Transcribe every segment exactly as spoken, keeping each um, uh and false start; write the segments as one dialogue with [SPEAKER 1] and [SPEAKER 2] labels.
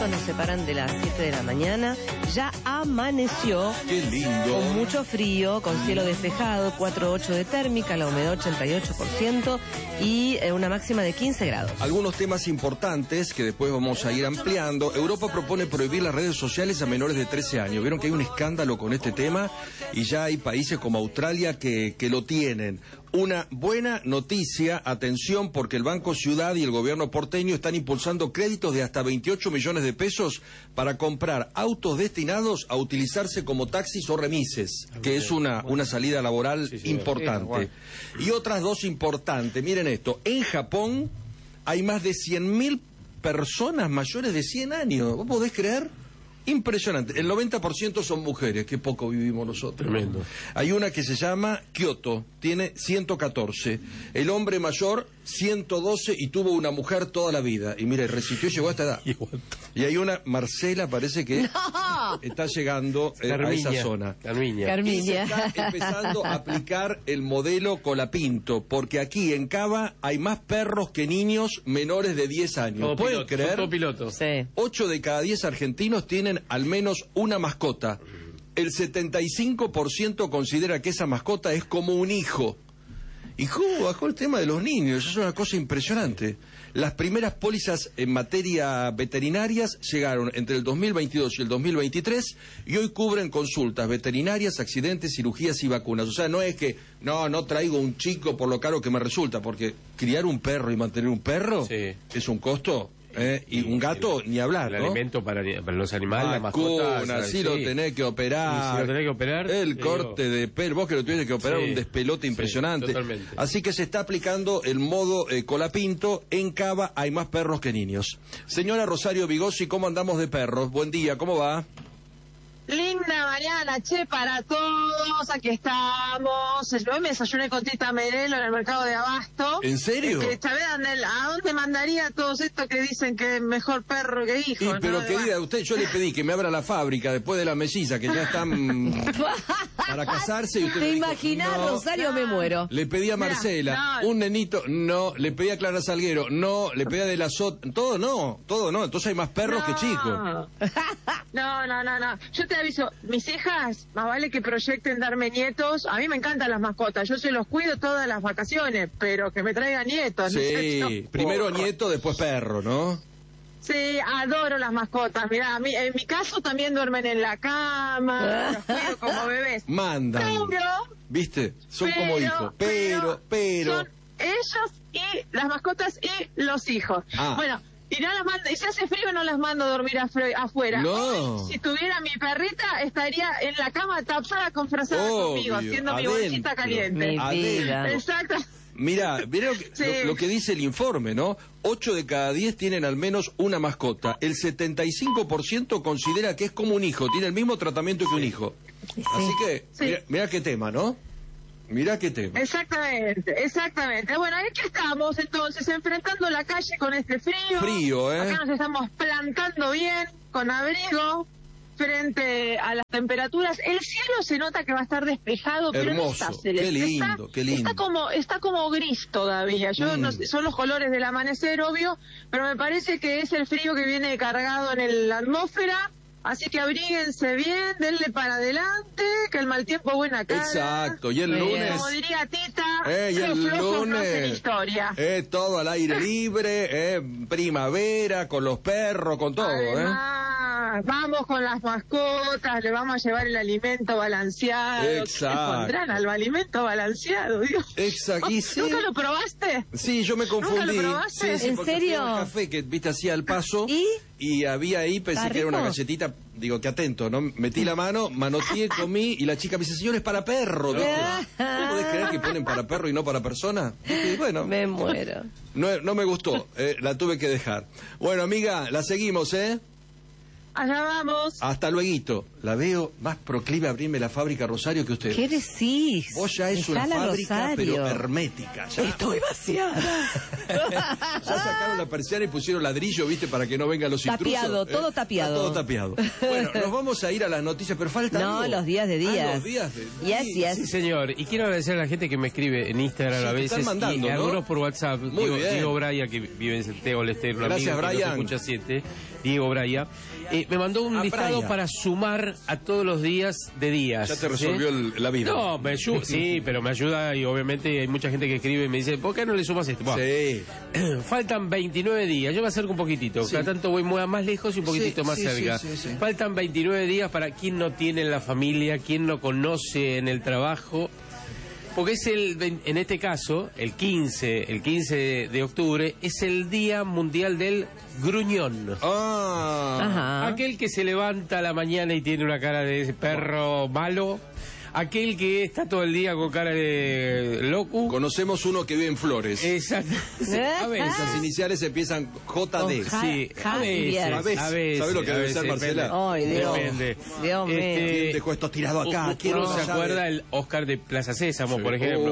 [SPEAKER 1] minutos nos separan de las siete de la mañana. Ya amaneció.
[SPEAKER 2] Qué lindo.
[SPEAKER 1] Con mucho frío, con cielo despejado, cuatro coma ocho de térmica, la humedad ochenta y ocho por ciento y eh, una máxima de quince grados.
[SPEAKER 2] Algunos temas importantes que después vamos a ir ampliando. Europa propone prohibir las redes sociales a menores de trece años. Vieron que hay un escándalo con este tema y ya hay países como Australia que, que lo tienen. Una buena noticia, atención, porque el Banco Ciudad y el gobierno porteño están impulsando créditos de hasta veintiocho millones de pesos para comprar autos destinados a utilizarse como taxis o remises, que es una, una salida laboral sí, sí, importante. Sí, y otras dos importantes, miren esto, en Japón hay más de cien mil personas mayores de cien años, ¿vos podés creer? Impresionante, el noventa por ciento son mujeres, qué poco vivimos nosotros. Tremendo. Hay una que se llama Kyoto, tiene ciento catorce, el hombre mayor ciento doce y tuvo una mujer toda la vida, y mira, resistió y llegó a esta edad. Y hay una, Marcela, parece que no. está llegando eh, a esa zona.
[SPEAKER 3] Carmiña.
[SPEAKER 1] Carmiña.
[SPEAKER 2] Y se está empezando a aplicar el modelo Colapinto, porque aquí en Cava hay más perros que niños menores de diez años. ¿Pueden creer?
[SPEAKER 3] Todo piloto.
[SPEAKER 1] Sí.
[SPEAKER 2] ocho de cada diez argentinos tienen al menos una mascota. El setenta y cinco por ciento considera que esa mascota es como un hijo. Y cómo bajó el tema de los niños, es una cosa impresionante. Las primeras pólizas en materia veterinarias llegaron entre el dos mil veintidós y el dos mil veintitrés y hoy cubren consultas veterinarias, accidentes, cirugías y vacunas. O sea, no es que, no, no traigo un chico por lo caro que me resulta, porque criar un perro y mantener un perro sí. es un costo. Eh, y, y un gato, el, ni hablar,
[SPEAKER 3] el
[SPEAKER 2] ¿no?
[SPEAKER 3] alimento para, para los animales,
[SPEAKER 2] Vacuna,
[SPEAKER 3] la mascota.
[SPEAKER 2] si sí. lo tenés que operar.
[SPEAKER 3] Si lo tenés que operar.
[SPEAKER 2] El corte digo, de pelo, vos que lo tuviste que operar, sí, un despelote impresionante.
[SPEAKER 3] Sí, totalmente.
[SPEAKER 2] Así que se está aplicando el modo eh, Colapinto. En Cava hay más perros que niños. Señora Rosario Vigossi, ¿cómo andamos de perros? Buen día, ¿cómo va?
[SPEAKER 4] Linda mañana, che, para todos, aquí estamos. Yo me desayuné con Tita Merelo en el mercado de Abasto.
[SPEAKER 2] ¿En serio?
[SPEAKER 4] Este, Chávez, ¿a dónde mandaría a todos estos que dicen que es mejor perro que hijo?
[SPEAKER 2] Y,
[SPEAKER 4] ¿no?
[SPEAKER 2] pero querida, usted, yo le pedí que me abra la fábrica después de la melliza, que ya están para casarse. Y usted
[SPEAKER 1] ¿Te
[SPEAKER 2] dijo,
[SPEAKER 1] imaginás,
[SPEAKER 2] no.
[SPEAKER 1] Rosario? Me muero.
[SPEAKER 2] Le pedí a Marcela,
[SPEAKER 4] Mira, no.
[SPEAKER 2] un nenito, no. Le pedí a Clara Salguero, no. Le pedí a De la Sot, todo no, todo no. Entonces hay más perros
[SPEAKER 4] no.
[SPEAKER 2] que chicos.
[SPEAKER 4] No, no, no, no. Yo te aviso, mis hijas, más vale que proyecten darme nietos. A mí me encantan las mascotas, yo se los cuido todas las vacaciones, pero que me traigan nietos.
[SPEAKER 2] Sí,
[SPEAKER 4] no,
[SPEAKER 2] primero
[SPEAKER 4] poco.
[SPEAKER 2] nieto, después perro, ¿no?
[SPEAKER 4] Sí, adoro las mascotas. Mirá, a mí, en mi caso también duermen en la cama, los cuido como bebés.
[SPEAKER 2] Mandan.
[SPEAKER 4] Pero,
[SPEAKER 2] ¿viste? Son
[SPEAKER 4] pero,
[SPEAKER 2] como hijos. Pero, pero...
[SPEAKER 4] Son ellos y las mascotas y los hijos.
[SPEAKER 2] Ah.
[SPEAKER 4] Bueno, y no las mando, y si hace frío no las mando a dormir afre- afuera.
[SPEAKER 2] No.
[SPEAKER 4] Hoy, si tuviera mi perrita, estaría en la cama tapada con frazada
[SPEAKER 2] Obvio,
[SPEAKER 4] conmigo, haciendo
[SPEAKER 2] adentro.
[SPEAKER 4] mi bolsita caliente.
[SPEAKER 1] Mi vida.
[SPEAKER 4] Exacto.
[SPEAKER 2] Mirá, mirá lo que,
[SPEAKER 4] Sí.
[SPEAKER 2] lo, lo que dice el informe, ¿no? ocho de cada diez tienen al menos una mascota. El setenta y cinco por ciento considera que es como un hijo, tiene el mismo tratamiento que un hijo.
[SPEAKER 1] Sí.
[SPEAKER 2] Así que,
[SPEAKER 4] Sí.
[SPEAKER 2] mirá, mirá qué tema, ¿no? Mirá qué tema.
[SPEAKER 4] Exactamente, exactamente. Bueno, aquí estamos entonces enfrentando la calle con este frío.
[SPEAKER 2] Frío, ¿eh?
[SPEAKER 4] Acá nos estamos plantando bien, con abrigo, frente a las temperaturas. El cielo se nota que va a estar despejado, pero no
[SPEAKER 2] Hermoso,
[SPEAKER 4] está celeste.
[SPEAKER 2] qué lindo,
[SPEAKER 4] está,
[SPEAKER 2] qué lindo.
[SPEAKER 4] Está como, está como gris todavía. Yo
[SPEAKER 2] Mm.
[SPEAKER 4] no sé, son los colores del amanecer, obvio, pero me parece que es el frío que viene cargado en el- la atmósfera. Así que abríguense bien, denle para adelante, que el mal tiempo buena cara.
[SPEAKER 2] Exacto, y el
[SPEAKER 1] Muy bien.
[SPEAKER 2] lunes...
[SPEAKER 4] Como diría Tita,
[SPEAKER 2] Eh, y
[SPEAKER 4] los
[SPEAKER 2] el
[SPEAKER 4] flojos no hacen
[SPEAKER 2] lunes,
[SPEAKER 4] historia.
[SPEAKER 2] eh, todo al aire libre, eh, primavera, con los perros, con todo, ¿eh?
[SPEAKER 4] Además, vamos con las mascotas, le vamos a llevar el alimento balanceado.
[SPEAKER 2] Exacto.
[SPEAKER 4] ¿Qué le pondrán al alimento balanceado, Dios?
[SPEAKER 2] Exacto, y sí.
[SPEAKER 4] ¿Nunca lo probaste?
[SPEAKER 2] Sí, yo me confundí.
[SPEAKER 4] ¿Nunca lo probaste?
[SPEAKER 2] Sí, sí,
[SPEAKER 1] ¿En
[SPEAKER 2] porque
[SPEAKER 1] serio?
[SPEAKER 2] fui al café que viste hacía al paso
[SPEAKER 1] ¿Y?
[SPEAKER 2] y había ahí, pensé
[SPEAKER 1] ¿Está
[SPEAKER 2] que era una
[SPEAKER 1] rico?
[SPEAKER 2] galletita, digo que atento, ¿no? Metí la mano, manoteé, comí y la chica me dice, señor, es para perro. ¿Viste? ¿No podés creer que ponen para perro y no para persona? Y bueno,
[SPEAKER 1] Me muero.
[SPEAKER 2] no, no me gustó, eh, la tuve que dejar. Bueno, amiga, la seguimos, ¿eh?
[SPEAKER 4] Allá vamos.
[SPEAKER 2] Hasta luego. La veo más proclive a abrirme la fábrica Rosario que usted.
[SPEAKER 1] ¿Qué decís?
[SPEAKER 2] Vos ya es
[SPEAKER 1] Está
[SPEAKER 2] una
[SPEAKER 1] la
[SPEAKER 2] fábrica,
[SPEAKER 1] Rosario.
[SPEAKER 2] pero hermética. Ya,
[SPEAKER 1] Estoy vaciada.
[SPEAKER 2] ya sacaron la persiana y pusieron ladrillo, ¿viste? Para que no vengan los intrusos.
[SPEAKER 1] Tapiado,
[SPEAKER 2] ¿eh?
[SPEAKER 1] todo tapiado.
[SPEAKER 2] Está todo tapiado. Bueno, nos vamos a ir a las noticias, pero falta
[SPEAKER 1] No,
[SPEAKER 2] algo.
[SPEAKER 1] los días de días.
[SPEAKER 2] Ah, los días de
[SPEAKER 1] Yes,
[SPEAKER 2] días.
[SPEAKER 1] yes.
[SPEAKER 3] Sí, señor. Y quiero agradecer a la gente que me escribe en Instagram
[SPEAKER 2] Sí,
[SPEAKER 3] a
[SPEAKER 2] te
[SPEAKER 3] veces.
[SPEAKER 2] están mandando,
[SPEAKER 3] y
[SPEAKER 2] ¿no?
[SPEAKER 3] algunos por WhatsApp.
[SPEAKER 2] Muy
[SPEAKER 3] Diego,
[SPEAKER 2] bien.
[SPEAKER 3] Diego Braya, que vive en Santiago del Estero, un
[SPEAKER 2] Gracias,
[SPEAKER 3] amigo que
[SPEAKER 2] Brian.
[SPEAKER 3] nos escucha siete. Diego Braya. Eh, me mandó un
[SPEAKER 2] Ah,
[SPEAKER 3] listado
[SPEAKER 2] Brian.
[SPEAKER 3] para sumar a todos los días de días.
[SPEAKER 2] Ya te
[SPEAKER 3] ¿sí?
[SPEAKER 2] resolvió el- la vida.
[SPEAKER 3] No, me ayuda, sí, pero me ayuda y obviamente hay mucha gente que escribe y me dice, ¿por qué no le sumas esto? Bueno,
[SPEAKER 2] Sí.
[SPEAKER 3] faltan veintinueve días, yo me acerco un poquito,
[SPEAKER 2] Sí.
[SPEAKER 3] cada tanto voy muy- más lejos y un poquitito
[SPEAKER 2] Sí,
[SPEAKER 3] más
[SPEAKER 2] sí,
[SPEAKER 3] cerca.
[SPEAKER 2] sí, sí, sí.
[SPEAKER 3] Faltan veintinueve días para quien no tiene en la familia, quien no conoce en el trabajo, porque es el, vein- en este caso, el quince, el quince de octubre, es el Día Mundial del Gruñón.
[SPEAKER 2] Ah.
[SPEAKER 1] Ajá.
[SPEAKER 3] Aquel que se levanta a la mañana y tiene una cara de perro malo, aquel que está todo el día con cara de loco.
[SPEAKER 2] Conocemos uno que vive en Flores.
[SPEAKER 3] Exacto. A veces.
[SPEAKER 2] Esas iniciales empiezan J D.
[SPEAKER 1] Con Ja-
[SPEAKER 3] Sí, a
[SPEAKER 1] Javier.
[SPEAKER 3] veces, a veces.
[SPEAKER 2] ¿Sabes lo que
[SPEAKER 3] a
[SPEAKER 2] debe
[SPEAKER 3] veces,
[SPEAKER 2] ser, Marcela?
[SPEAKER 3] depende.
[SPEAKER 1] Ay, Dios.
[SPEAKER 3] Depende.
[SPEAKER 1] Dios mío.
[SPEAKER 3] Este,
[SPEAKER 2] ¿Quién dejó esto tirado acá?
[SPEAKER 3] u-
[SPEAKER 2] ¿Quién
[SPEAKER 3] Uno
[SPEAKER 2] no
[SPEAKER 3] se
[SPEAKER 2] sabe?
[SPEAKER 3] acuerda el Oscar de Plaza Sésamo,
[SPEAKER 2] Sí.
[SPEAKER 3] por ejemplo,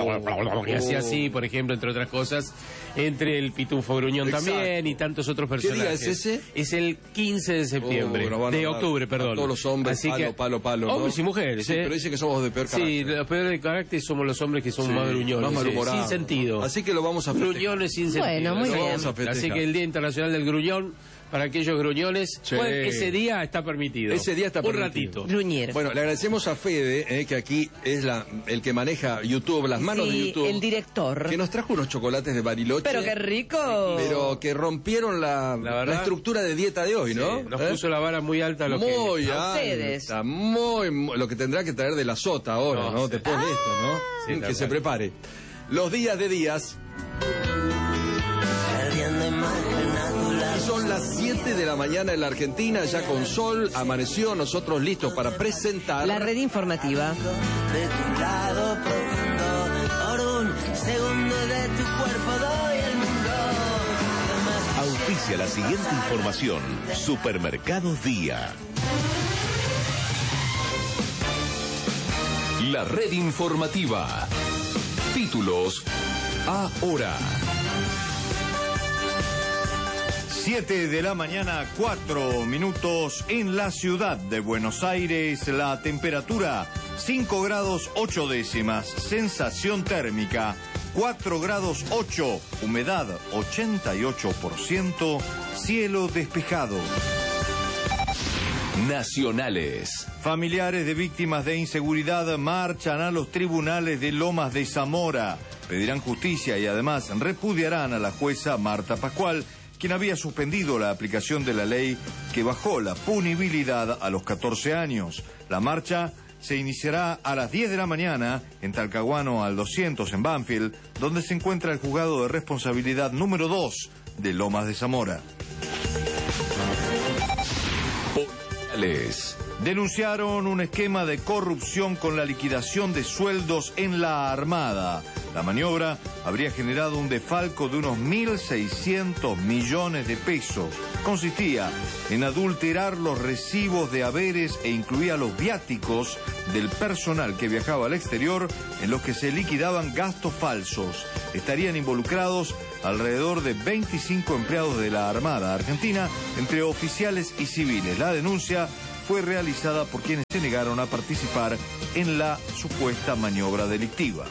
[SPEAKER 2] Oh.
[SPEAKER 3] que hacía así, por ejemplo, entre otras cosas, entre el Pitufo Gruñón
[SPEAKER 2] Exacto.
[SPEAKER 3] también y tantos otros
[SPEAKER 2] ¿Qué día
[SPEAKER 3] personajes.
[SPEAKER 2] es ese?
[SPEAKER 3] Es el quince de septiembre,
[SPEAKER 2] Oh, bueno, van a
[SPEAKER 3] de
[SPEAKER 2] hablar
[SPEAKER 3] octubre,
[SPEAKER 2] a
[SPEAKER 3] perdón.
[SPEAKER 2] todos los hombres,
[SPEAKER 3] Así
[SPEAKER 2] palo,
[SPEAKER 3] que-
[SPEAKER 2] palo, palo, ¿no?
[SPEAKER 3] Hombres y mujeres,
[SPEAKER 2] Sí,
[SPEAKER 3] ¿eh?
[SPEAKER 2] pero dicen que somos de peor carácter.
[SPEAKER 3] Sí, los peores de carácter somos los hombres que son
[SPEAKER 2] Sí,
[SPEAKER 3] más gruñones,
[SPEAKER 2] más
[SPEAKER 3] sí,
[SPEAKER 2] malhumorados.
[SPEAKER 3] sin sentido.
[SPEAKER 2] Así que lo vamos a festejar.
[SPEAKER 3] Gruñones sin sentido.
[SPEAKER 1] Bueno, muy
[SPEAKER 3] Eso
[SPEAKER 1] bien.
[SPEAKER 3] vamos a
[SPEAKER 2] festejar.
[SPEAKER 3] Así que el Día Internacional del Gruñón, para aquellos gruñones,
[SPEAKER 2] Sí.
[SPEAKER 3] pues, ese día está permitido.
[SPEAKER 2] Ese día está
[SPEAKER 3] Un
[SPEAKER 2] permitido.
[SPEAKER 3] ratito.
[SPEAKER 1] Gruñer.
[SPEAKER 2] Bueno, le agradecemos a Fede, eh, que aquí es la, el que maneja YouTube, las manos
[SPEAKER 1] Sí,
[SPEAKER 2] de YouTube.
[SPEAKER 1] el director.
[SPEAKER 2] Que nos trajo unos chocolates de Bariloche.
[SPEAKER 1] Pero qué rico.
[SPEAKER 2] Pero que rompieron la,
[SPEAKER 3] La verdad.
[SPEAKER 2] la estructura de dieta de hoy, ¿no?
[SPEAKER 3] Sí, nos
[SPEAKER 2] ¿Eh?
[SPEAKER 3] puso la vara muy alta lo que...
[SPEAKER 2] Muy
[SPEAKER 1] A ustedes.
[SPEAKER 2] alta, muy, muy- lo que tendrá que traer de la sota ahora,
[SPEAKER 3] No,
[SPEAKER 2] ¿no?
[SPEAKER 3] sí.
[SPEAKER 2] Después de esto, ¿no?
[SPEAKER 3] Sí,
[SPEAKER 2] que
[SPEAKER 3] tal
[SPEAKER 2] se
[SPEAKER 3] cual.
[SPEAKER 2] prepare. Los días de días. Y son las siete de la mañana en la Argentina, ya con sol, amaneció, nosotros listos para presentar...
[SPEAKER 1] La red informativa.
[SPEAKER 5] De tu lado profundo, por un segundo de tu cuerpo doy el mundo.
[SPEAKER 6] Auspicia la siguiente información. Supermercados Día. La red informativa. Títulos ahora.
[SPEAKER 7] siete de la mañana, cuatro minutos en la ciudad de Buenos Aires. La temperatura cinco grados ocho décimas. Sensación térmica cuatro grados ocho. Humedad ochenta y ocho por ciento. Cielo despejado.
[SPEAKER 6] Nacionales.
[SPEAKER 7] Familiares de víctimas de inseguridad marchan a los tribunales de Lomas de Zamora. Pedirán justicia y además repudiarán a la jueza Marta Pascual, quien había suspendido la aplicación de la ley que bajó la punibilidad a los catorce años. La marcha se iniciará a las diez de la mañana en Talcahuano al doscientos en Banfield, donde se encuentra el juzgado de responsabilidad número dos de Lomas de Zamora.
[SPEAKER 6] Policiales.
[SPEAKER 7] Denunciaron un esquema de corrupción con la liquidación de sueldos en la Armada. La maniobra habría generado un defalco de unos mil seiscientos millones de pesos. Consistía en adulterar los recibos de haberes e incluía los viáticos del personal que viajaba al exterior, en los que se liquidaban gastos falsos. Estarían involucrados alrededor de veinticinco empleados de la Armada Argentina, entre oficiales y civiles. La denuncia fue realizada por quienes se negaron a participar en la supuesta maniobra delictiva.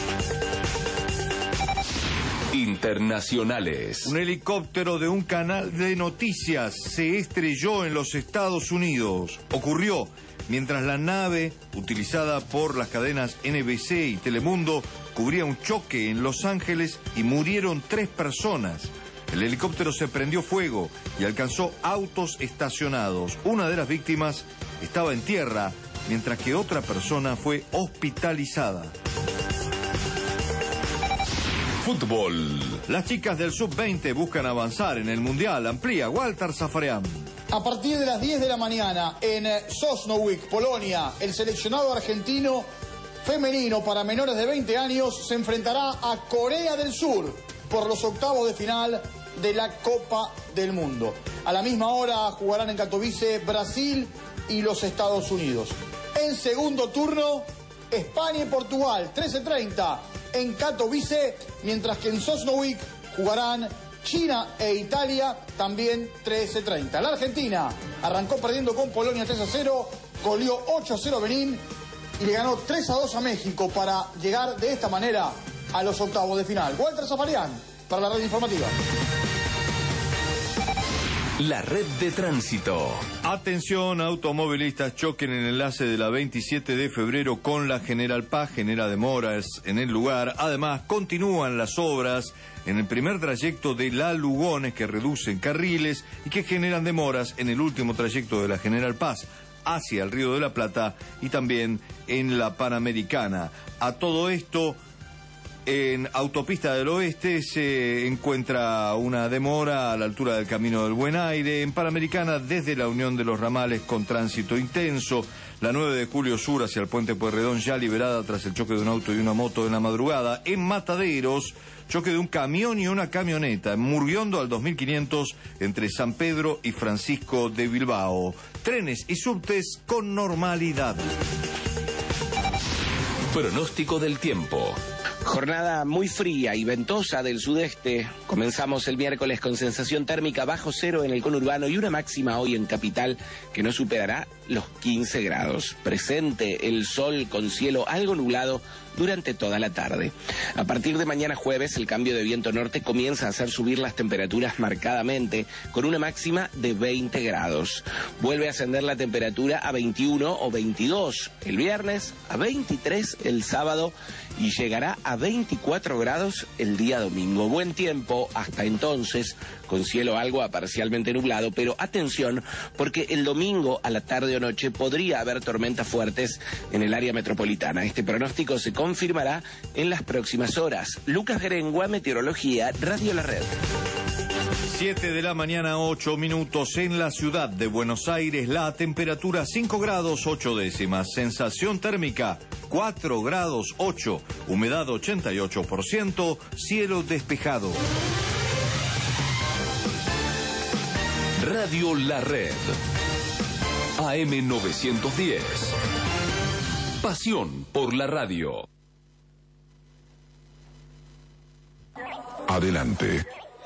[SPEAKER 6] Internacionales.
[SPEAKER 7] Un helicóptero de un canal de noticias se estrelló en los Estados Unidos. Ocurrió mientras la nave, utilizada por las cadenas N B C y Telemundo, cubría un choque en Los Ángeles y murieron tres personas. El helicóptero se prendió fuego y alcanzó autos estacionados. Una de las víctimas estaba en tierra, mientras que otra persona fue hospitalizada.
[SPEAKER 6] Fútbol.
[SPEAKER 7] Las chicas del sub veinte buscan avanzar en el Mundial. Amplía Walter Zafarian.
[SPEAKER 8] A partir de las diez de la mañana en Sosnowiec, Polonia, el seleccionado argentino femenino para menores de veinte años se enfrentará a Corea del Sur por los octavos de final de la Copa del Mundo. A la misma hora jugarán en Katowice Brasil y los Estados Unidos. En segundo turno, España y Portugal, trece treinta en Katowice, mientras que en Sosnowiec jugarán China e Italia, también trece treinta. La Argentina arrancó perdiendo con Polonia tres a cero, goleó ocho a cero a Benín y le ganó tres a dos a México para llegar de esta manera a los octavos de final. Walter Zafarian para la red informativa.
[SPEAKER 6] La red de tránsito.
[SPEAKER 7] Atención, automovilistas, choquen en el enlace de la veintisiete de febrero con la General Paz, genera demoras en el lugar. Además, continúan las obras en el primer trayecto de La Lugones, que reducen carriles y que generan demoras en el último trayecto de la General Paz hacia el Río de la Plata y también en la Panamericana. A todo esto, en Autopista del Oeste se encuentra una demora a la altura del Camino del Buen Aire. En Panamericana, desde la Unión de los Ramales con tránsito intenso. La nueve de julio sur hacia el Puente Pueyrredón ya liberada tras el choque de un auto y una moto en la madrugada. En Mataderos, choque de un camión y una camioneta en Murguiondo al dos mil quinientos entre San Pedro y Francisco de Bilbao. Trenes y subtes con normalidad.
[SPEAKER 6] Pronóstico del tiempo.
[SPEAKER 9] Jornada muy fría y ventosa del sudeste. Comenzamos el miércoles con sensación térmica bajo cero en el conurbano y una máxima hoy en capital que no superará los quince grados. Presente el sol con cielo algo nublado durante toda la tarde. A partir de mañana jueves, el cambio de viento norte comienza a hacer subir las temperaturas marcadamente, con una máxima de veinte grados. Vuelve a ascender la temperatura a veintiuno o veintidós el viernes, a veintitrés el sábado y llegará a veinticuatro grados el día domingo. Buen tiempo hasta entonces, con cielo algo a parcialmente nublado, pero atención, porque el domingo a la tarde o noche podría haber tormentas fuertes en el área metropolitana. Este pronóstico se confirmará en las próximas horas. Lucas Gerengua, Meteorología, Radio La Red.
[SPEAKER 7] siete de la mañana, ocho minutos en la ciudad de Buenos Aires. La temperatura cinco grados ocho décimas. Sensación térmica cuatro grados ocho. Humedad ochenta y ocho por ciento. Cielo despejado.
[SPEAKER 6] Radio La Red. A M novecientos diez. Pasión por la radio.
[SPEAKER 10] Adelante.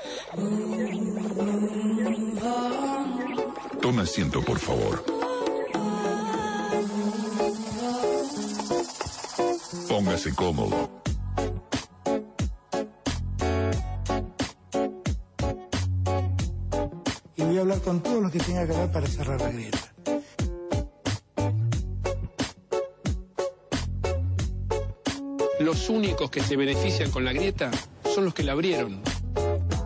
[SPEAKER 10] Tome asiento, por favor. Póngase cómodo.
[SPEAKER 11] Y voy a hablar con todos los que tenga que hablar para cerrar la grieta.
[SPEAKER 12] Los únicos que se benefician con la grieta son los que la abrieron.